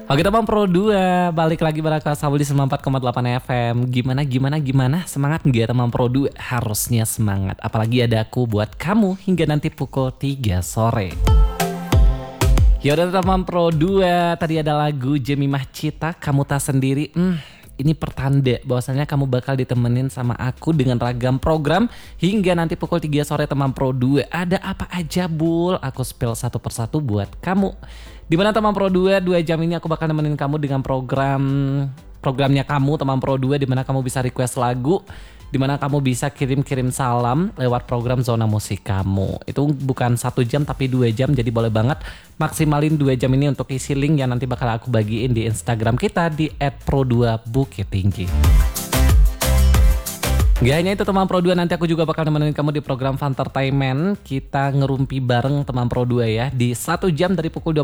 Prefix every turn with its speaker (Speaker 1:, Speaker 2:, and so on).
Speaker 1: Oke teman Pro 2, balik lagi bareng Sabul di 94,8 FM. Gimana? Semangat nggak teman Pro 2? Harusnya semangat, apalagi ada aku buat kamu hingga nanti pukul 3 sore. Yaudah teman Pro 2, tadi ada lagu Jemimah Cita, Kamu Tak Sendiri. Ini pertanda bahwasanya kamu bakal ditemenin sama aku dengan ragam program hingga nanti pukul 3 sore teman Pro 2. Ada apa aja Bul? Aku spill satu persatu buat kamu. Dimana teman Pro 2 jam ini aku bakal nemenin kamu dengan programnya kamu teman Pro 2, dimana kamu bisa request lagu, dimana kamu bisa kirim salam lewat program Zona Musik kamu. Itu bukan 1 jam tapi 2 jam, jadi boleh banget maksimalin 2 jam ini untuk isi link yang nanti bakal aku bagiin di Instagram kita di @pro2bukittinggi. Gak hanya itu teman Pro 2, nanti aku juga bakal nemenin kamu di program Funtertainment. Kita ngerumpi bareng teman Pro 2 ya, di 1 jam dari pukul